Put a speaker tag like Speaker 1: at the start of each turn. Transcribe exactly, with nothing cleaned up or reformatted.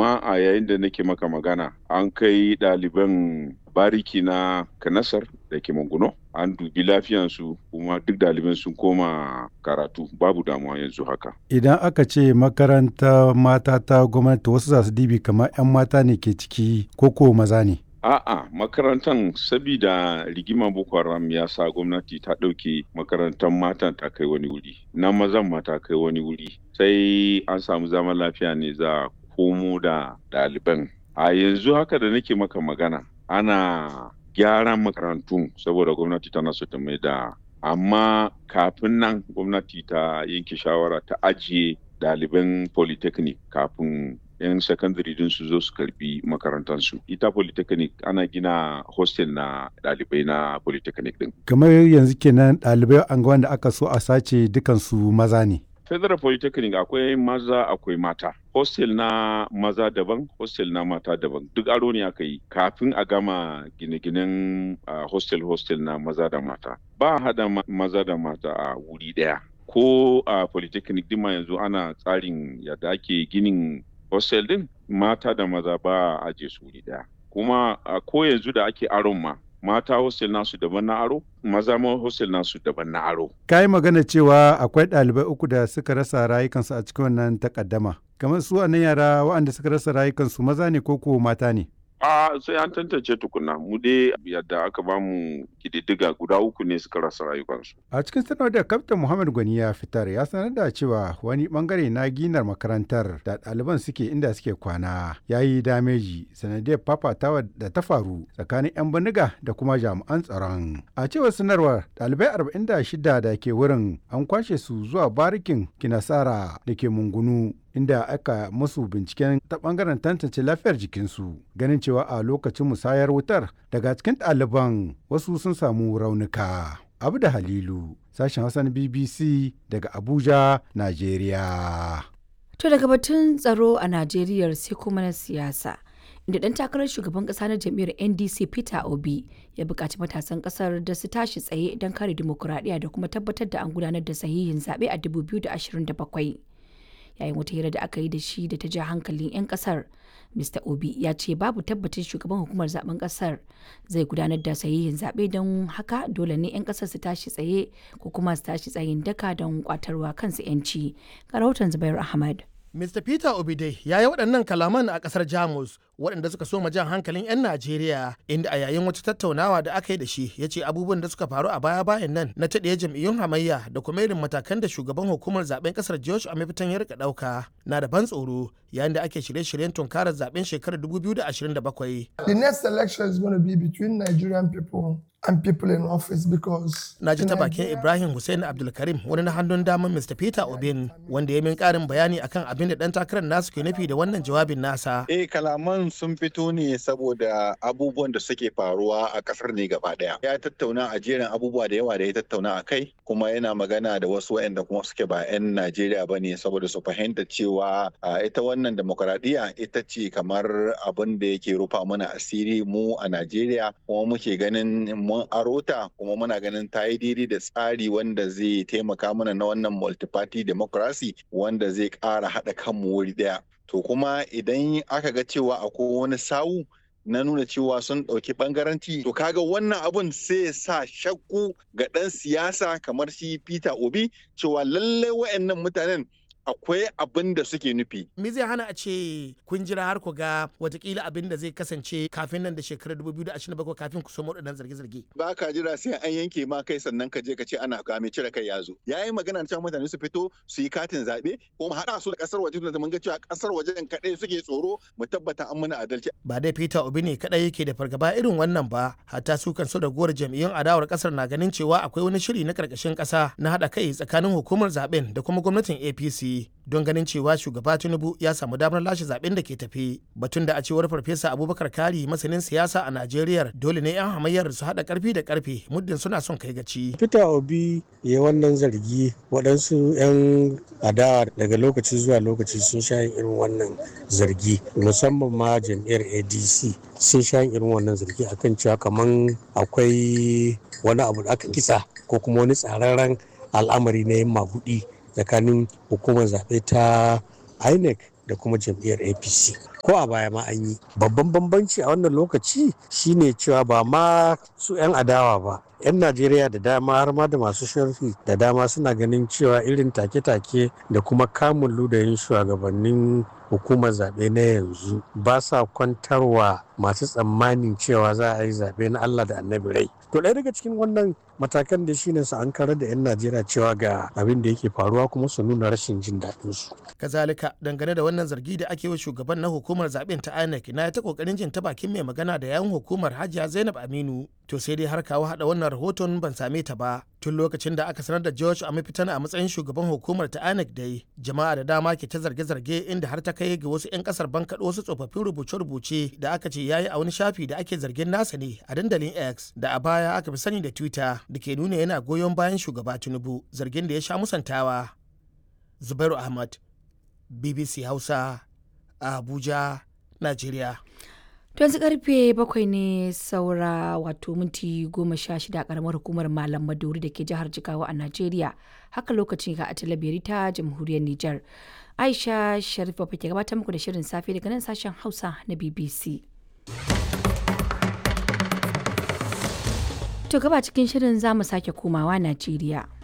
Speaker 1: amma a yayin da nake maka magana an kai ɗaliban bariki na Kanasar da ke Manguno, an dubi lafiyansu kuma duk ɗaliban sun koma karatu, babu damuwa yanzu haka.
Speaker 2: Idan aka ce makaranta mata ta gwamnati, wasu za su dibi kamar 'yan mata ne ke ciki ko ko maza ne?
Speaker 1: A'a, makarantar sabida rigimar Boko Haram ya sa gwamnati ta ɗauke makarantar matan ta kai wani wuri, na mazan ma ta kai wani wuri. Sai an samu zaman lafiya ne za a komo da ɗaliban. A yanzu haka da nake maka magana, ana gyaran makarantun saboda gwamnati tana so ta mai da, amma kafin nan gwamnati ta yanke shawara ta ajiye ɗaliban polytechnic kafin 'yan secondary din su zo su karbi makarantansu. Ita polytechnic ana gina hostel na ɗalibai na polytechnic din.
Speaker 2: Kamar yanzu kenan ɗalibai anguwan da aka so a sace dukansu maza ne.
Speaker 1: Federal Polytechnic akwai maza akwai mata. Hostel na maza daban, hostel na mata daban. Duk aro ne aka yi kafin a gama gine-ginen uh, hostel-hostel na maza da mata. Ba hada ma maza da mata a wuri ɗaya. Ko a uh, Polytechnic din ma yanzu ana tsarin yadda ake ginin hostel din, mata da maza ba a aje su wuri ɗaya. Kuma uh, ko yanzu da ake aron ma, mata hostel nasu daban na aro, maza ma hostel nasu daban na aro.
Speaker 2: Ka yi magana cewa akwai ɗalibai uku da suka rasa rayukansu a cikin wannan takaddama. Kamar su a nan yara waɗanda suka rasa rayukansu maza ne ko ko mata ne?
Speaker 1: A sai an tantance tukuna, mu dai yadda aka ba mu kididdiga guda uku ne suka rasa rayukansu.
Speaker 2: A cikin sanarwar da Kaftin Muhammad Gwani ya fitar ya sanar da cewa wani bangare na ginar makarantar da ɗaliban suke inda suke kwana ya yi dameji sanadiyar fafatawa da ta faru tsakanin 'yan bindiga da kuma jami'an tsaron. A cewar sanarwar ɗalibai arba'in da shida da ke wurin an kwashe su zuwa barikin Kinasara da ke Mungunu, inda aka musu binciken ta bangaren tantance lafiyar jikinsu, ganin cewa a lokacin musayar wutar daga cikin ɗaliban wasu sun samu raunuka. Abu da Halilu, sashen Hausa na B B C daga Abuja, Najeriya.
Speaker 3: To daga batun tsaro a Najeriya sai kuma na siyasa, inda ɗan takarar shugaban ƙasa na jam'iyyar N D C Peter Obi ya buƙaci matasan ƙasar da su tashi tsaye don kare dimokuraɗiyya da kuma tabbatar da an gudanar da sahihin zaɓe a dubu biyu da ashirin da bakwai. Yayin wata hira da aka yi da shi da ta ja hankalin 'yan kasar, Mr Obi ya ce babu tabbacin shugaban hukumar zaben kasar zai gudanar da sahihin zaɓe, don haka dole ne 'yan kasar su tashi tsaye ko kuma su tashi tsayin daka don kwatarwa kansu 'yanci. Ga rahoton Zubair Ahmad.
Speaker 4: Mr Peter Obi dai ya yi waɗannan kalaman a ƙasar Jamus waɗanda suka so jan hankalin 'yan Najeriya, inda a yayin wata tattaunawa da aka yi da shi ya ce abubuwan da suka faru a baya-bayan nan na taɗiye jam'iyyun hamayya da kuma irin matakan da shugaban hukumar zaben ƙasar George Amiftan ya rika ɗauka na da ban tsoro yayin da ake shirye-shiryen tunkarar zaben shekarar dubu biyu da ashirin da bakwai.
Speaker 5: The next election is going to be between Nigerian people and people in office because
Speaker 4: na ji ta bakin Ibrahim Hussein Abdulkarim, wani na hannun daman Mr Peter Obin, wanda ya min ƙarin bayani akan abin da ɗan takarar nasu ke nufi da wannan jawabin nasa.
Speaker 6: Eh, kalaman sun fito ne saboda abubuwan da suke faruwa a kasar ne gaba daya. Ya tattauna a jerin abubuwa da yawa da ya tattauna a kai, kuma yana magana da wasu waɗanda kuma suke ba 'yan Najeriya ba ne saboda su fahimta cewa ita wannan demokaradiyya ita ce kamar abin da yake rufa mana asiri mu a Najeriya, kuma muke ganin mun arota kuma muna ganin ta yi daidai da tsari wanda zai taimaka mana na wannan multi-party democracy wanda zai ƙara haɗa kanmu wuri ɗaya. To kuma idan aka ga cewa akwai wani sawu na nuna cewa sun ɗauki ɓangaranci, to kaga wannan abun sai ya sa shakku ga ɗan siyasa kamar shi Peter Obi cewa lallai wayannan mutanen akwai abin da suke nufi.
Speaker 4: Me zai hana a ce kun jira har ku ga watakila abin da zai kasance kafin nan da shekarar dubu biyu da ashirin da bakwai kafin ku somo waɗannan zarge-zarge?
Speaker 6: Ba ka jira sai an yanke ma kai sannan ka je ka ce ana kame cire kai ya zo. Ya yi magana da cewa mutane su fito su yi katin zaɓe ko mu haɗa su da ƙasar waje da mun ga cewa ƙasar wajen kaɗai suke tsoro, mu tabbata an muna adalci.
Speaker 4: Ba dai Peter Obi ne kaɗai yake da fargaba irin wannan ba, hatta su kan so da gowar jam'iyyun adawar ƙasar na ganin cewa akwai wani shiri na ƙarƙashin ƙasa na haɗa kai tsakanin hukumar zaɓen da kuma gwamnatin A P C don ganin cewa shugaba Tinubu ya samu damar lashe zaben da ke tafi. Batun da a cewar Farfesa Abubakar Kari, masanin siyasa a Najeriya, dole ne 'yan hamayyar su haɗa ƙarfi da ƙarfe muddin suna son kai gaci.
Speaker 7: Peter Obi ya wannan zargi, waɗansu 'yan adawa daga lokaci zuwa lokaci sun sha irin wannan zargi, musamman ma jam'iyyar A D C sun sha irin wannan zargi akan cewa kaman akwai wani abu da aka kitsa ko kuma wani tsararren al'amari na yin maguɗi tsakanin hukumar zaɓe ta I N E C da kuma jam'iyyar A P C. Ko a baya ma an yi. Babban bambanci a wannan lokaci shine cewa ba ma su 'yan adawa ba. 'Yan Najeriya da dama har ma da masu sharhi da dama suna ganin cewa irin take-take da kuma kamun ludayin shugabannin hukumar zaɓe na yanzu ba sa kwantarwa masu tsammanin cewa za a yi zaɓe na Allah da annabi rai. To ɗaya daga cikin wannan matakan da shine su an karar da 'yan Najeriya cewa ga abin da yake faruwa kuma su nuna rashin jin daɗin su.
Speaker 4: Kazalika dangane da wannan zargi da ake wa shugaban na hukumar zaɓen ta I N E C na ta kokarin jin ta bakin mai magana da yawun hukumar Hajiya Zainab Aminu. To sai dai har kawo haɗa wannan rahoton ban same ta ba. Tun lokacin da aka sanar da George Amifitana a matsayin shugaban hukumar ta I N E C dai jama'a da dama ke ta zarge-zarge inda har ta kai ga wasu 'yan kasar bankaɗo wasu tsofaffin rubuce-rubuce da aka ce yayi a wani shafi da ake zargin nasa ne a dandalin X da a baya aka fi sani da Twitter da ke nuna yana goyon bayan shugaba Tinubu, zargin da ya sha musantawa. Zubairu Ahmad, B B C Hausa, a Abuja, Najeriya.
Speaker 3: To yanzu karfe bakwai ne saura wato minti goma sha shida a karamar hukumar Malam Maduri da ke jihar Jigawa a Najeriya. Haka lokacin ga a Talabiri ta Jamhuriyar Nijar. Aisha Sharifa ke gabatar muku da shirin safe daga nan sashen Hausa na B B C. To gaba cikin shirin za mu sake komawa Najeriya.